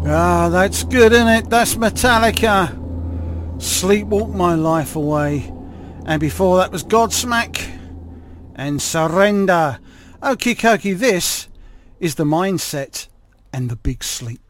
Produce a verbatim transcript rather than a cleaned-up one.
Ah, that's good, isn't it? That's Metallica. Sleepwalk My Life Away. And before that was Godsmack and Surrender. Okie dokie, this is The Mindset and The Big Sleep.